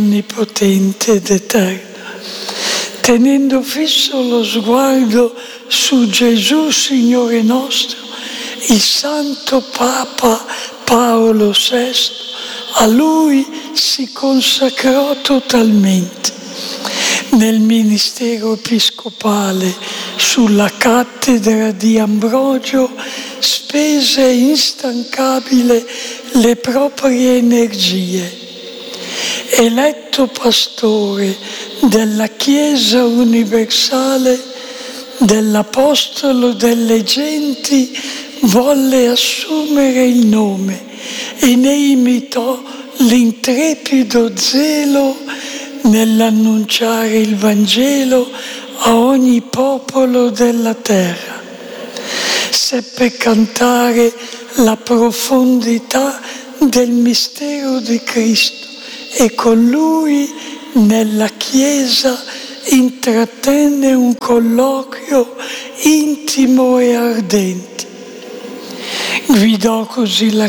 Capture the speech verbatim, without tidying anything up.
onnipotente ed eterno. Tenendo fisso lo sguardo su Gesù, Signore nostro, il Santo Papa Paolo sesto a Lui si consacrò totalmente. Nel ministero episcopale sulla cattedra di Ambrogio spese instancabile le proprie energie. Eletto pastore della Chiesa universale, dell'Apostolo delle genti, volle assumere il nome e ne imitò l'intrepido zelo nell'annunciare il Vangelo a ogni popolo della terra. Seppe cantare la profondità del mistero di Cristo e con lui nella Chiesa intrattenne un colloquio intimo e ardente. Guidò così la